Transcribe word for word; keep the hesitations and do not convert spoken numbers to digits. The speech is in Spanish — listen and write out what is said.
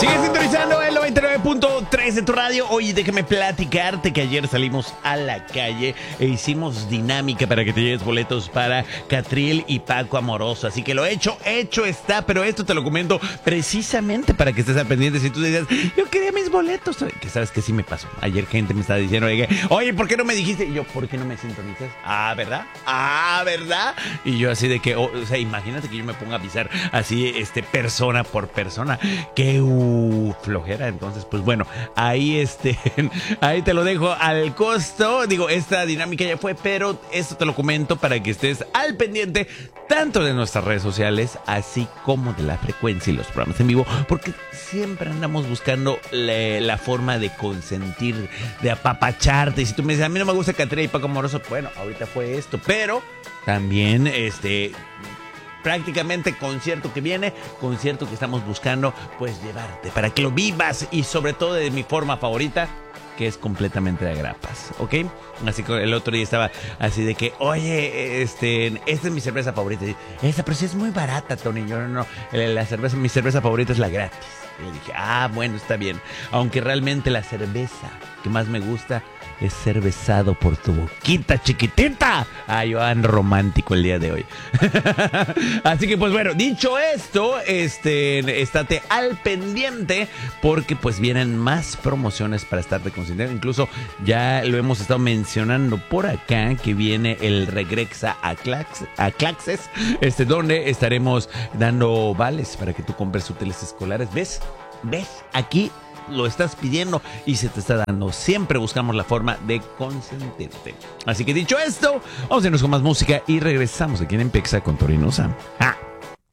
Sigues sintonizando el noventa y nueve punto tres de tu radio. Oye, déjame platicarte que ayer salimos a la calle e hicimos dinámica para que te lleves boletos para Catriel y Paco Amoroso. Así que lo hecho, hecho está. Pero esto te lo comento precisamente para que estés al pendiente. Si tú decías, yo quería mis boletos, que sabes que sí me pasó. Ayer gente me estaba diciendo, oye, oye, ¿por qué no me dijiste? Y yo, ¿por qué no me sintonizas? Ah, ¿verdad? Ah, ¿verdad? Y yo así de que, oh, o sea, imagínate que yo me ponga a avisar así, este, persona por persona. Qué uh, flojera. Entonces, pues bueno, ahí este, ahí te lo dejo al costo. Digo, esta dinámica ya fue, pero esto te lo comento para que estés al pendiente tanto de nuestras redes sociales, así como de la frecuencia y los programas en vivo, porque siempre andamos buscando la, la forma de consentir, de apapacharte. Y si tú me dices, a mí no me gusta Catriel y Paco Amoroso, bueno, ahorita fue esto, pero también este... prácticamente concierto que viene, concierto que estamos buscando, pues llevarte para que lo vivas y sobre todo de mi forma favorita, que es completamente de agrapas, ¿ok? Así que el otro día estaba así de que, oye, este, esta es mi cerveza favorita. Esa, pero sí es muy barata, Tony. Yo no, no, la cerveza, mi cerveza favorita es la gratis. Y le dije, ah, bueno, está bien. Aunque realmente la cerveza que más me gusta es ser besado por tu boquita chiquitita. Ah, yo ando romántico el día de hoy. Así que pues bueno, dicho esto, este, estate al pendiente porque pues vienen más promociones para estarte consintiendo. Incluso ya lo hemos estado mencionando por acá que viene el Regrexa a, Clax, a Claxes, este, donde estaremos dando vales para que tú compres útiles escolares. ¿Ves? ¿Ves? Aquí lo estás pidiendo y se te está dando. Siempre buscamos la forma de consentirte. Así que dicho esto, vamos a irnos con más música y regresamos aquí en Empexa con Torino Sam. ¡Ah!